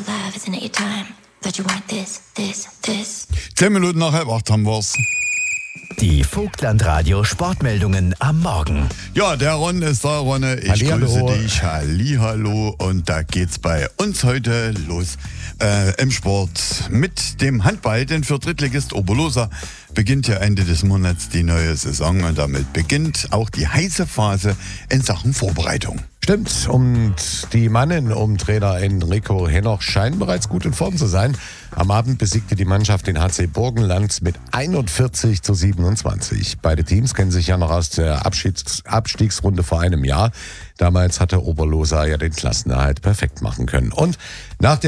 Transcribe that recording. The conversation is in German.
alive, isn't it your time? That you want this. 10 Minuten nach 7:30 haben wir's. Die Vogtland-Radio Sportmeldungen am Morgen. Ja, der Ron ist da, Ronne. Ich Hallihallo. grüße dich. Hallihallo. Und da geht's bei uns heute los im Sport mit dem Handball. Denn für Drittligist Oberlosa beginnt ja Ende des Monats die neue Saison. Und damit beginnt auch die heiße Phase in Sachen Vorbereitung. Stimmt, und die Mannen um Trainer Enrico Henoch scheinen bereits gut in Form zu sein. Am Abend besiegte die Mannschaft den HC Burgenland mit 41-27. Beide Teams kennen sich ja noch aus der Abstiegsrunde vor einem Jahr. Damals hatte Oberlosa ja den Klassenerhalt perfekt machen können. Und nach